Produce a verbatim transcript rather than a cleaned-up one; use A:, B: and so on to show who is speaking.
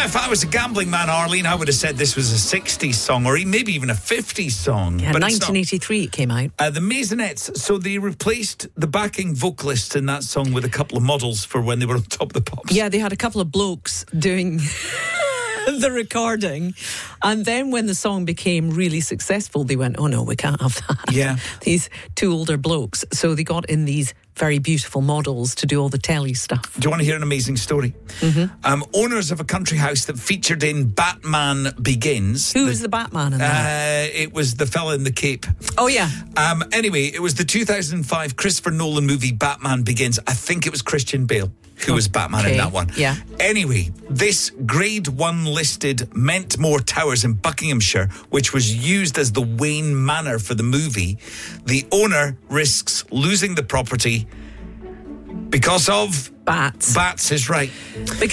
A: if I was a gambling man, Arlene, I would have said this was a sixties song or maybe even a fifties song.
B: Yeah,
A: but it's
B: nineteen eighty-three it came out.
A: Uh, the Maisonettes, so they replaced the backing vocalist in that song with a couple of models for when they were on Top of the Pops.
B: Yeah, they had a couple of blokes doing the recording, and then when the song became really successful, they went, oh no, we can't have that.
A: Yeah.
B: These two older blokes. So they got in these very beautiful models to do all the telly stuff.
A: Do you want to hear an amazing story? Mm-hmm. Um, owners of a country house that featured in Batman Begins.
B: Who
A: the,
B: was the Batman in that?
A: Uh, it was the fella in the cape.
B: Oh, yeah.
A: Um, anyway, it was the two thousand five Christopher Nolan movie Batman Begins. I think it was Christian Bale who was Batman
B: Okay,
A: in that one.
B: yeah.
A: Anyway, this grade one listed Mentmore Towers in Buckinghamshire, which was used as the Wayne Manor for the movie, the owner risks losing the property because of
B: Bats.
A: bats is right.
B: Because